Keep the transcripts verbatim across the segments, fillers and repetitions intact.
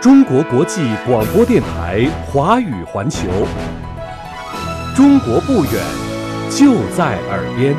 中国国际广播电台华语环球，中国不远，就在耳边。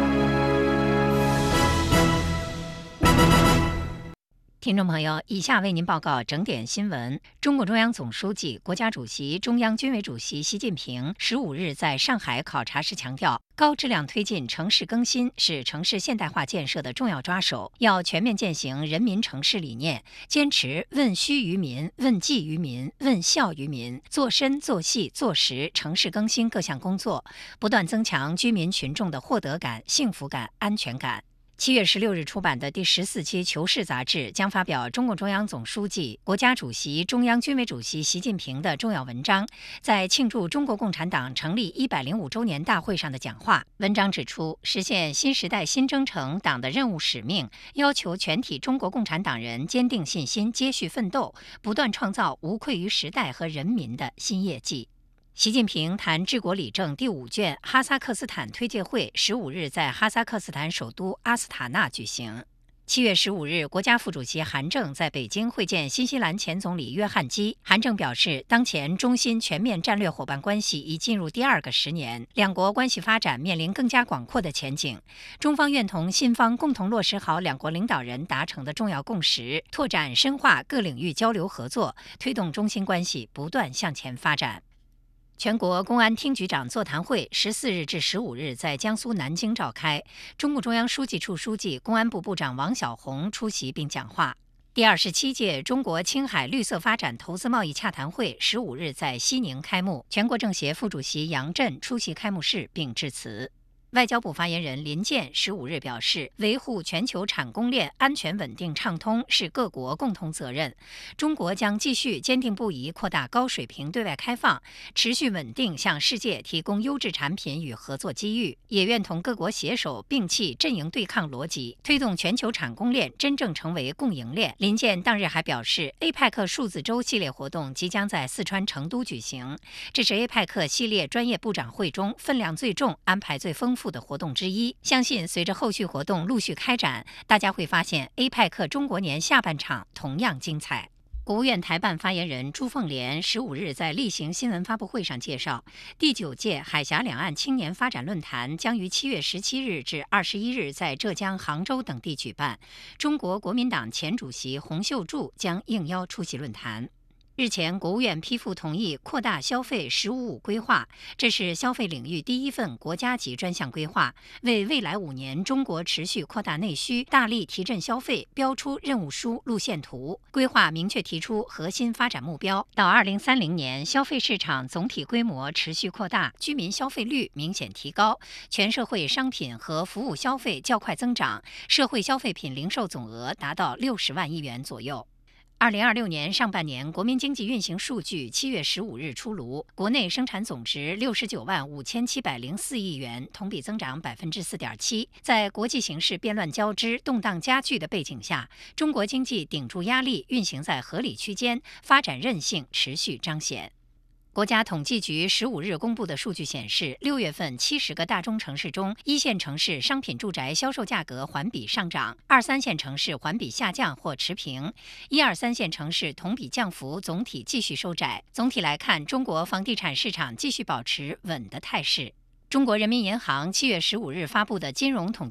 听众朋友，以下为您报告整点新闻。中共中央总书记、国家主席、中央军委主席习近平十五日在上海考察时强调，高质量推进城市更新是城市现代化建设的重要抓手，要全面践行人民城市理念，坚持问需于民、问计于民、问效于民，做深做细做实城市更新各项工作，不断增强居民群众的获得感、幸福感、安全感。七月十六日出版的第十四期《求是》杂志将发表中共中央总书记、国家主席、中央军委主席习近平的重要文章，在庆祝中国共产党成立一百零五周年大会上的讲话。文章指出，实现新时代新征程党的任务使命，要求全体中国共产党人坚定信心，接续奋斗，不断创造无愧于时代和人民的新业绩。习近平谈治国理政第五卷哈萨克斯坦推介会十五日在哈萨克斯坦首都阿斯塔纳举行。七月十五日，国家副主席韩正在北京会见新西兰前总理约翰基。韩正表示，当前中新全面战略伙伴关系已进入第二个十年，两国关系发展面临更加广阔的前景。中方愿同新方共同落实好两国领导人达成的重要共识，拓展深化各领域交流合作，推动中新关系不断向前发展。全国公安厅局长座谈会十四日至十五日在江苏南京召开，中共中央书记处书记、公安部部长王小洪出席并讲话。第二十七届中国青海绿色发展投资贸易洽谈会十五日在西宁开幕，全国政协副主席杨震出席开幕式并致辞。外交部发言人林健十五日表示，维护全球产供链安全稳定畅通是各国共同责任。中国将继续坚定不移扩大高水平对外开放，持续稳定向世界提供优质产品与合作机遇，也愿同各国携手摒弃阵营对抗逻辑，推动全球产供链真正成为共赢链。林健当日还表示 ，A P E C 数字周系列活动即将在四川成都举行，这是 A P E C 系列专业部长会中分量最重、安排最丰富的活动之一。相信随着后续活动陆续开展，大家会发现 A P E C 中国年下半场同样精彩。国务院台办发言人朱凤莲十五日在例行新闻发布会上介绍，第九届海峡两岸青年发展论坛将于七月十七日至二十一日在浙江、杭州等地举办。中国国民党前主席洪秀柱将应邀出席论坛。日前，国务院批复同意扩大消费“十五五”规划，这是消费领域第一份国家级专项规划，为未来五年中国持续扩大内需、大力提振消费标出任务书、路线图。规划明确提出核心发展目标：到二零三零年，消费市场总体规模持续扩大，居民消费率明显提高，全社会商品和服务消费较快增长，社会消费品零售总额达到六十万亿元左右。二零二六年上半年国民经济运行数据七月十五日出炉，国内生产总值六十九万五千七百零四亿元，同比增长百分之四点七。在国际形势变乱交织、动荡加剧的背景下，中国经济顶住压力，运行在合理区间，发展韧性持续彰显。国家统计局十五日公布的数据显示，六月份七十个大中城市中，一线城市商品住宅销售价格环比上涨，二三线城市环比下降或持平，一二三线城市同比降幅总体继续收窄。总体来看，中国房地产市场继续保持稳的态势。中国人民银行七月十五日发布的金融统计